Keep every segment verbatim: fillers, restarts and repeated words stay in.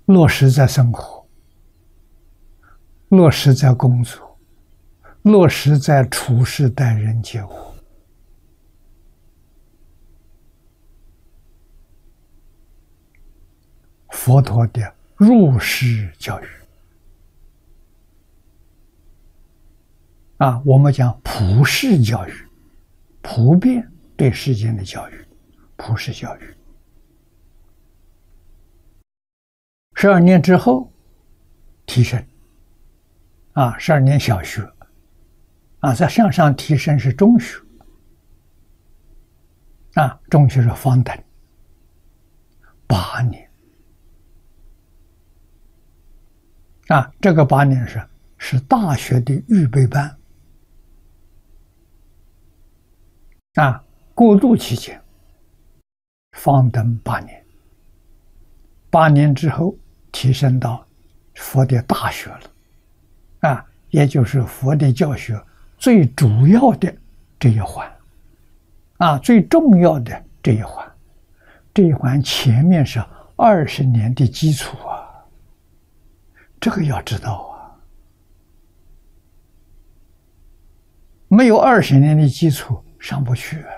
落实在生活，落实在工作，落实在处事待人接物。佛陀的入世教育啊，我们讲普世教育，普遍对世间的教育，普世教育。十二年之后提升啊，十二年小学啊，再向上提升是中学啊，中学是方等八年啊，这个八年是是大学的预备班啊，过渡期间方等八年，八年之后提升到佛的大学了啊，也就是佛的教学最主要的这一环啊，最重要的这一环，这一环前面是二十年的基础啊，这个要知道啊，没有二十年的基础上不去啊。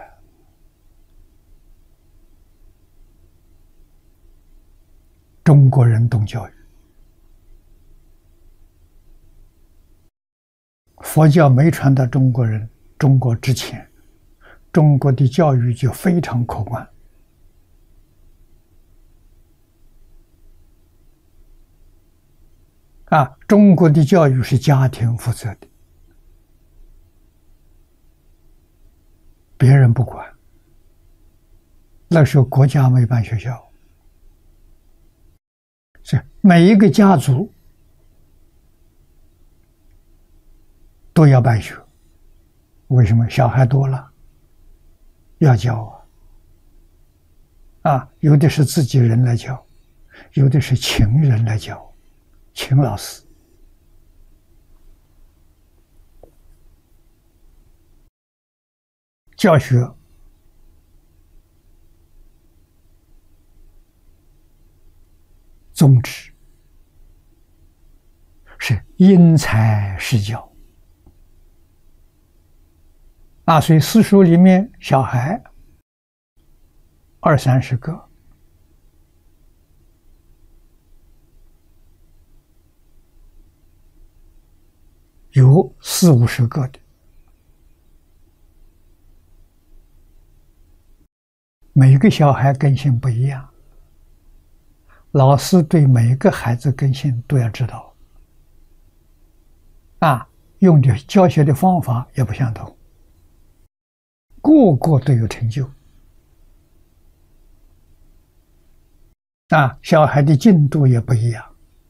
中国人懂教育，佛教没传到中国人中国之前，中国的教育就非常客观啊，中国的教育是家庭负责的，别人不管。那时候国家没办学校，是每一个家族都要办学。为什么？小孩多了要教啊啊，有的是自己人来教，有的是请人来教，请老师。教学宗旨是因材施教啊，所以私塾里面小孩二三十个，有四五十个的，每个小孩根性不一样，老师对每个孩子根性都要知道啊，用的教学的方法也不相同，个个都有成就啊，小孩的进度也不一样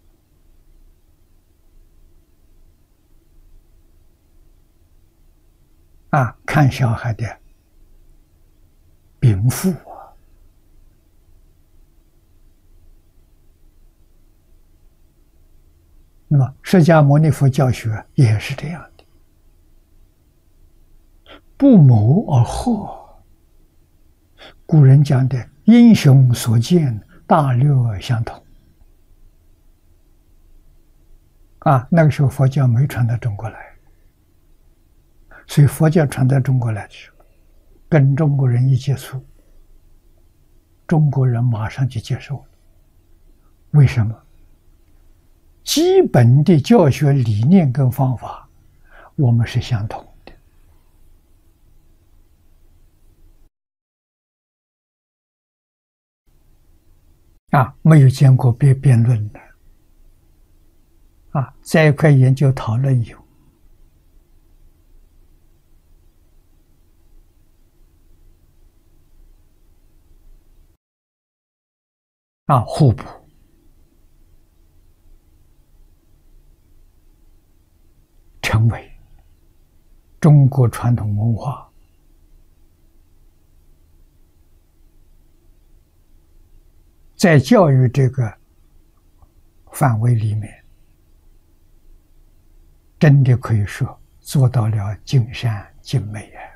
啊，看小孩的禀赋啊，那么释迦牟尼佛教学也是这样的，不谋而合。古人讲的英雄所见大略相同啊，那个时候佛教没传到中国来，所以佛教传到中国来的时候，跟中国人一接触，中国人马上就接受了。为什么？基本的教学理念跟方法我们是相同的啊，没有见过别辩论的啊，在一块研究讨论有啊，互补，成为中国传统文化在教育这个范围里面，真的可以说做到了尽善尽美啊。